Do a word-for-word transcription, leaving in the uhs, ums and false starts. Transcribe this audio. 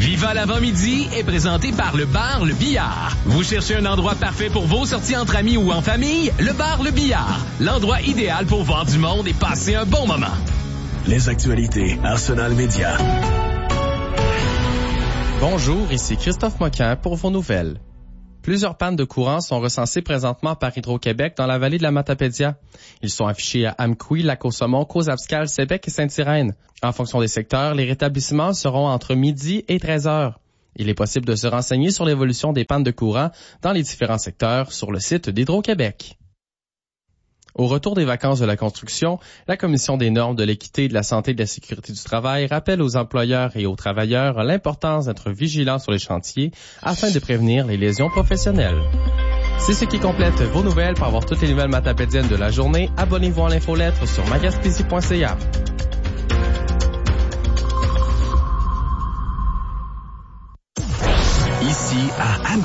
Viva l'avant-midi est présenté par le bar Le Billard. Vous cherchez un endroit parfait pour vos sorties entre amis ou en famille? Le bar Le Billard, l'endroit idéal pour voir du monde et passer un bon moment. Les actualités Arsenal Média. Bonjour, ici Christophe Moquin pour vos nouvelles. Plusieurs pannes de courant sont recensées présentement par Hydro-Québec dans la vallée de la Matapédia. Ils sont affichés à Amqui, Lac-au-Saumon, Cozabscal, Sébec et Sainte-Irène. En fonction des secteurs, les rétablissements seront entre midi et treize heures. Il est possible de se renseigner sur l'évolution des pannes de courant dans les différents secteurs sur le site d'Hydro-Québec. Au retour des vacances de la construction, la Commission des normes de l'équité, de la santé et de la sécurité du travail rappelle aux employeurs et aux travailleurs l'importance d'être vigilants sur les chantiers afin de prévenir les lésions professionnelles. C'est ce qui complète vos nouvelles. Pour avoir toutes les nouvelles matapédiennes de la journée, abonnez-vous à l'infolettre sur magaspésie point c a. Ici à Am